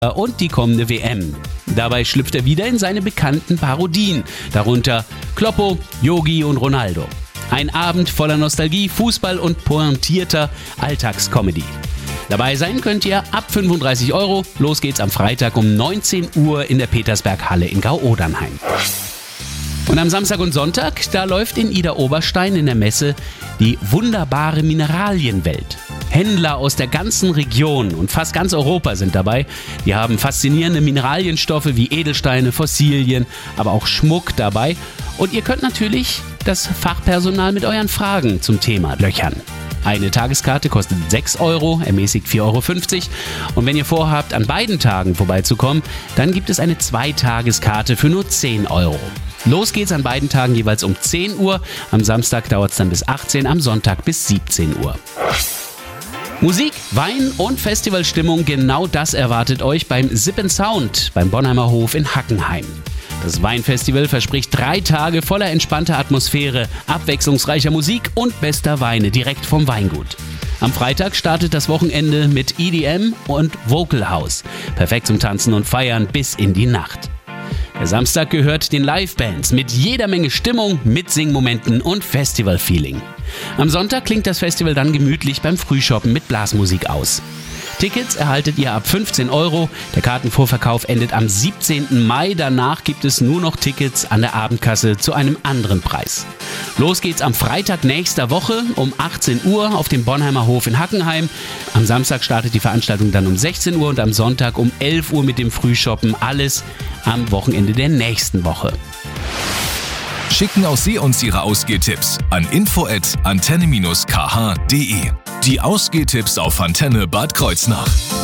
und die kommende WM. Dabei schlüpft er wieder in seine bekannten Parodien, darunter Kloppo, Yogi und Ronaldo. Ein Abend voller Nostalgie, Fußball und pointierter Alltagscomedy. Dabei sein könnt ihr ab 35 €. Los geht's am Freitag um 19 Uhr in der Petersberghalle in Gau-Odernheim. Und am Samstag und Sonntag, da läuft in Idar-Oberstein in der Messe die wunderbare Mineralienwelt. Händler aus der ganzen Region und fast ganz Europa sind dabei. Die haben faszinierende Mineralienstoffe wie Edelsteine, Fossilien, aber auch Schmuck dabei. Und ihr könnt natürlich das Fachpersonal mit euren Fragen zum Thema löchern. Eine Tageskarte kostet 6 €, ermäßigt 4,50 €. Und wenn ihr vorhabt, an beiden Tagen vorbeizukommen, dann gibt es eine 2-Tageskarte für nur 10 €. Los geht's an beiden Tagen jeweils um 10 Uhr. Am Samstag dauert es dann bis 18 Uhr, am Sonntag bis 17 Uhr. Musik, Wein und Festivalstimmung, genau das erwartet euch beim Sip & Sound beim Bonheimer Hof in Hackenheim. Das Weinfestival verspricht 3 Tage voller entspannter Atmosphäre, abwechslungsreicher Musik und bester Weine direkt vom Weingut. Am Freitag startet das Wochenende mit EDM und Vocal House. Perfekt zum Tanzen und Feiern bis in die Nacht. Der Samstag gehört den Livebands mit jeder Menge Stimmung, Mitsingmomenten und Festivalfeeling. Am Sonntag klingt das Festival dann gemütlich beim Frühshoppen mit Blasmusik aus. Tickets erhaltet ihr ab 15 €. Der Kartenvorverkauf endet am 17. Mai. Danach gibt es nur noch Tickets an der Abendkasse zu einem anderen Preis. Los geht's am Freitag nächster Woche um 18 Uhr auf dem Bonheimer Hof in Hackenheim. Am Samstag startet die Veranstaltung dann um 16 Uhr und am Sonntag um 11 Uhr mit dem Frühshoppen. Alles am Wochenende der nächsten Woche. Schicken auch Sie uns Ihre Ausgehtipps an info@antenne-kh.de. Die Ausgehtipps auf Antenne Bad Kreuznach.